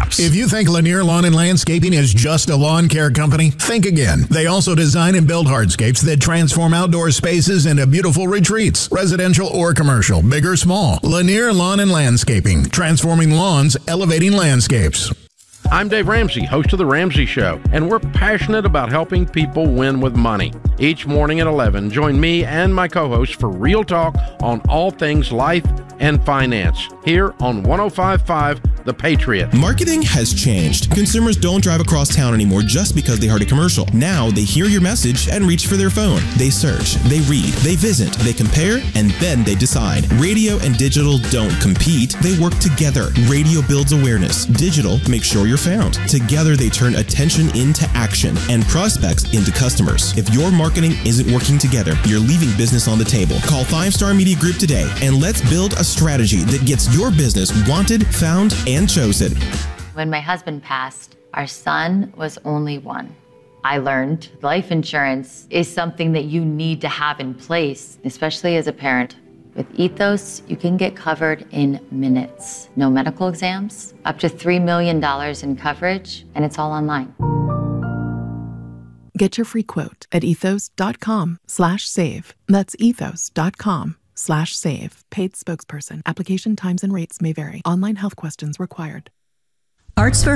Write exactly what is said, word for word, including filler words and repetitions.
apps. If you think Lanier Lawn and Landscaping is just a lawn care company, think again. They also design and build hardscapes that transform outdoor spaces into beautiful retreats, residential or commercial, big or small. Lanier Lawn and Landscaping, transforming lawns, elevating landscapes. I'm Dave Ramsey, host of The Ramsey Show, and we're passionate about helping people win with money. Each morning at eleven, join me and my co-host for Real Talk on all things life and finance, here on one oh five point five The Patriot. Marketing has changed. Consumers don't drive across town anymore just because they heard a commercial. Now they hear your message and reach for their phone. They search, they read, they visit, they compare, and then they decide. Radio and digital don't compete, they work together. Radio builds awareness. Digital makes sure you're found. Together they turn attention into action and prospects into customers. If your marketing isn't working together, you're leaving business on the table. Call Five Star Media Group today and let's build a strategy that gets your business wanted, found, and chosen. When my husband passed, our son was only one. I learned life insurance is something that you need to have in place, especially as a parent. With Ethos, you can get covered in minutes. No medical exams, up to three million dollars in coverage, and it's all online. Get your free quote at ethos.com slash save. That's ethos.com slash save. Paid spokesperson. Application times and rates may vary. Online health questions required. Arts for